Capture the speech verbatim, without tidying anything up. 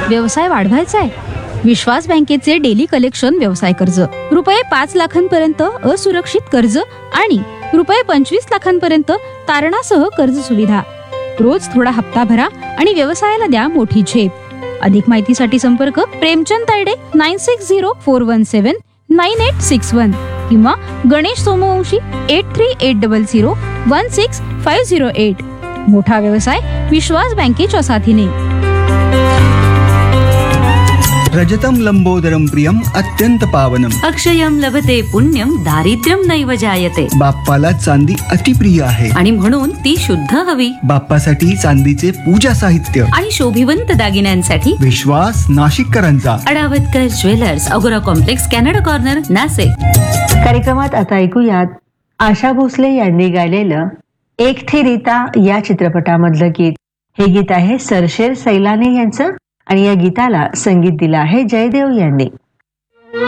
व्यवसाय वाढवायचा आहे? विश्वास बँकेचे डेली कलेक्शन व्यवसाय कर्ज, रुपये पाच लाखांपर्यंत असुरक्षित कर्ज आणि रुपये पंचवीस लाखांपर्यंत तारणासह कर्ज सुविधा. रोज थोडा हप्ता भरा आणि व्यवसायाला द्या मोठी झेप. अधिक माहितीसाठी संपर्क Premchand Tayde nine six zero four one सेवन नाईन एट सिक्स वन किंवा Ganesh Somvanshi eight three eight double zero one six five zero eight. मोठा व्यवसाय विश्वास बँकेच्या साथीने. रजतम लंबोदरम प्रियम अत्यंत पावनम. अक्षयम लभते पुण्यम दारिद्र्यम नैव जायते. बाप्पाला चांदी अतिप्रिय आहे आणि म्हणून ती शुद्ध हवी. बाप्पासाठी चांदीचे पूजा साहित्य आणि शोभिवंत दागिन्यांसाठी विश्वास नाशिककरांचा. अडावतकर ज्वेलर्स, अगोरा कॉम्प्लेक्स, कॅनडा कॉर्नर, नाशिक. कार्यक्रमात आता ऐकूयात आशा भोसले यांनी गायलेलं एक थी रीता या चित्रपटामधलं गीत. हे गीत आहे सरशेर सैलानी यांचं आणि या गीताला संगीत दिलं आहे जयदेव यांनी.